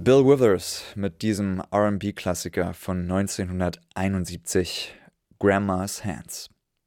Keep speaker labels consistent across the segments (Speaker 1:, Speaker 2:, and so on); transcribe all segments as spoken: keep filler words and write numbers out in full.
Speaker 1: Bill Withers mit diesem R and B-Klassiker von neunzehnhunderteinundsiebzig, Grandma's Hands.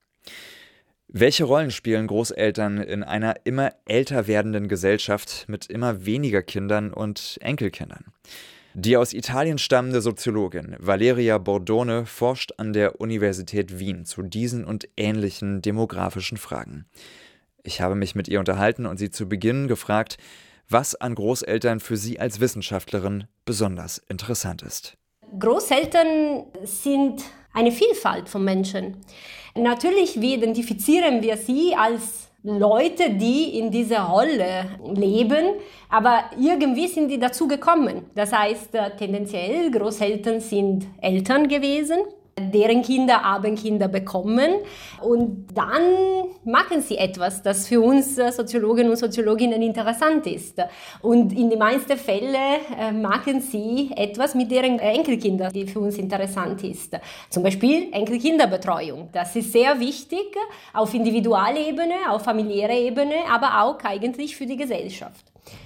Speaker 1: Welche Rollen spielen Großeltern in einer immer älter werdenden Gesellschaft mit immer weniger Kindern und Enkelkindern? Die aus Italien stammende Soziologin Valeria Bordone forscht an der Universität Wien zu diesen und ähnlichen demografischen Fragen. Ich habe mich mit ihr unterhalten und sie zu Beginn gefragt, was an Großeltern für sie als Wissenschaftlerin besonders interessant ist.
Speaker 2: Großeltern sind eine Vielfalt von Menschen. Natürlich identifizieren wir sie als Leute, die in dieser Rolle leben, aber irgendwie sind die dazu gekommen. Das heißt, tendenziell Großeltern sind Eltern gewesen, deren Kinder haben Kinder bekommen und dann machen sie etwas, das für uns Soziologen und Soziologinnen interessant ist. Und in den meisten Fällen äh, machen sie etwas mit deren Enkelkinder, die für uns interessant ist. Zum Beispiel Enkelkinderbetreuung. Das ist sehr wichtig auf Individualebene, auf familiärer Ebene, aber auch eigentlich für die Gesellschaft.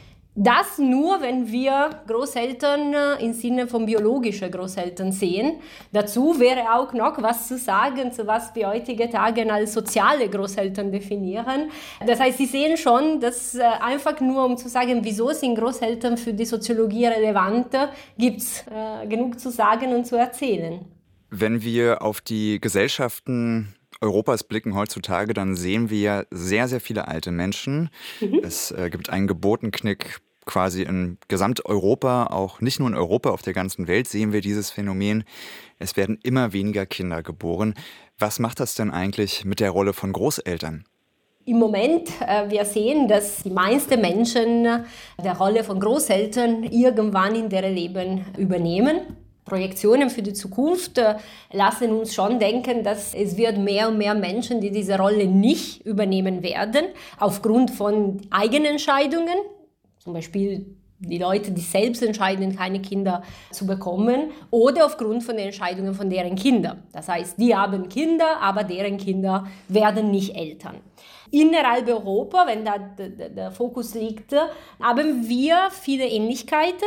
Speaker 2: Das nur, wenn wir Großeltern im Sinne von biologischen Großeltern sehen. Dazu wäre auch noch was zu sagen, zu was wir heutige Tage als soziale Großeltern definieren. Das heißt, Sie sehen schon, dass einfach nur um zu sagen, wieso sind Großeltern für die Soziologie relevant, gibt es äh, genug zu sagen und zu erzählen.
Speaker 1: Wenn wir auf die Gesellschaften Europas blicken heutzutage, dann sehen wir ja sehr, sehr viele alte Menschen. Mhm. Es äh, gibt einen Geburtenknick quasi in Gesamteuropa, auch nicht nur in Europa, auf der ganzen Welt sehen wir dieses Phänomen. Es werden immer weniger Kinder geboren. Was macht das denn eigentlich mit der Rolle von Großeltern?
Speaker 2: Im Moment, äh, wir sehen, dass die meisten Menschen der Rolle von Großeltern irgendwann in deren Leben übernehmen. Projektionen für die Zukunft äh, lassen uns schon denken, dass es wird mehr und mehr Menschen, die diese Rolle nicht übernehmen werden, aufgrund von eigenen Entscheidungen, zum Beispiel die Leute, die selbst entscheiden, keine Kinder zu bekommen, oder aufgrund von den Entscheidungen von deren Kindern. Das heißt, die haben Kinder, aber deren Kinder werden nicht Eltern. Innerhalb Europa, wenn da der, der Fokus liegt, haben wir viele Ähnlichkeiten.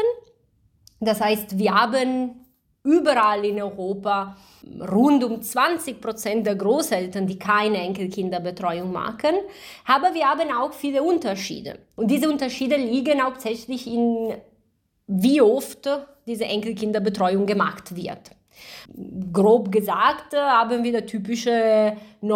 Speaker 2: Das heißt, wir haben überall in Europa rund um zwanzig Prozent der Großeltern, die keine Enkelkinderbetreuung machen, aber wir haben auch viele Unterschiede. Und diese Unterschiede liegen hauptsächlich in, wie oft diese Enkelkinderbetreuung gemacht wird. Grob gesagt haben wir das typische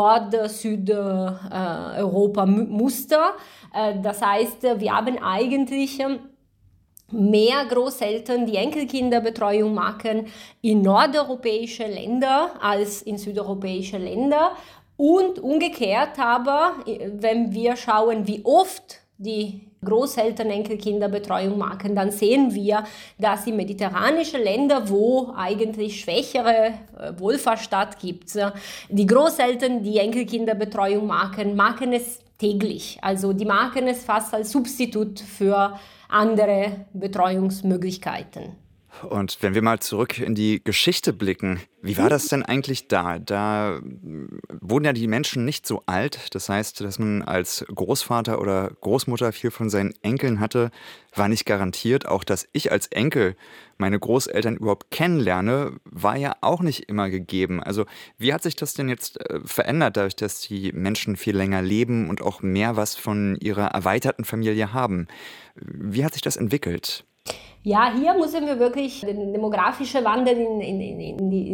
Speaker 2: Nord-Süd-Europa-Muster. Das heißt, wir haben eigentlich mehr Großeltern, die Enkelkinderbetreuung machen, in nordeuropäischen Ländern als in südeuropäischen Ländern. Und umgekehrt aber, wenn wir schauen, wie oft die Großeltern Enkelkinderbetreuung machen, dann sehen wir, dass in mediterranischen Ländern, wo eigentlich schwächere Wohlfahrtsstaat gibt, die Großeltern, die Enkelkinderbetreuung machen, machen es täglich. Also die machen es fast als Substitut für andere Betreuungsmöglichkeiten.
Speaker 1: Und wenn wir mal zurück in die Geschichte blicken, wie war das denn eigentlich da? Da wurden ja die Menschen nicht so alt. Das heißt, dass man als Großvater oder Großmutter viel von seinen Enkeln hatte, war nicht garantiert. Auch, dass ich als Enkel meine Großeltern überhaupt kennenlerne, war ja auch nicht immer gegeben. Also wie hat sich das denn jetzt äh, verändert, dadurch, dass die Menschen viel länger leben und auch mehr was von ihrer erweiterten Familie haben? Wie hat sich das entwickelt?
Speaker 2: Ja, hier müssen wir wirklich den demografischen Wandel in, in, in, die,